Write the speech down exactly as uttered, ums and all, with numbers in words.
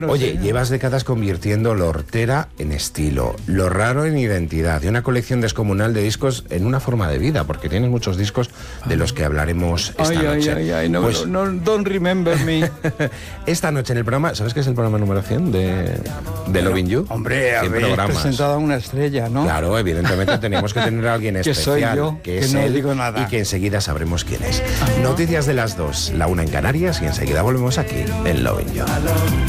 No Oye, sé. llevas décadas convirtiendo lo hortera en estilo, lo raro en identidad, y una colección descomunal de discos en una forma de vida, porque tienes muchos discos de los que hablaremos esta Ay, ay, noche. ay, ay, no, Pues, no, no, don't remember me. esta noche en el programa, ¿sabes qué es el programa número cien de, de Lovin' You? Hombre, cien habéis programas. presentado a una estrella, ¿no? Claro, evidentemente teníamos que tener a alguien Que soy especial, yo, que que es no él, digo nada. y que enseguida sabremos quién es. Ajá. Noticias de las dos, la una en Canarias, y enseguida volvemos aquí en Lovin' You.